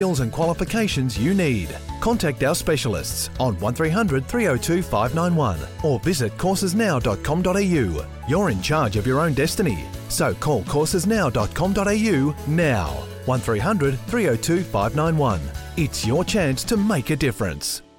skills and qualifications you need. Contact our specialists on 1300 302 591 or visit coursesnow.com.au. You're in charge of your own destiny, so call coursesnow.com.au now. 1300 302 591. It's your chance to make a difference.